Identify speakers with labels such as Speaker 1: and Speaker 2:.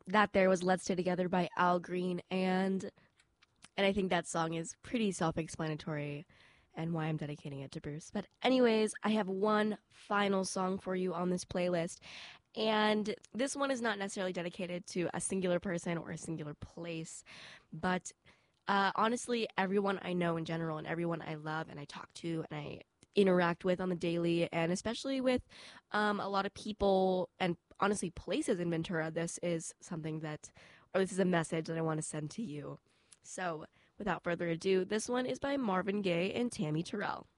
Speaker 1: that there was Let's Stay Together by Al Green, and I think that song is pretty self-explanatory and why I'm dedicating it to Bruce. But anyways, I have one final song for you on this playlist, and this one is not necessarily dedicated to a singular person or a singular place, but honestly, everyone I know in general and everyone I love and I talk to and I interact with on the daily, and especially with a lot of people and honestly places in Ventura, this is something that, or this is a message that I want to send to you. So, without further ado, this one is by Marvin Gaye and Tammy Terrell.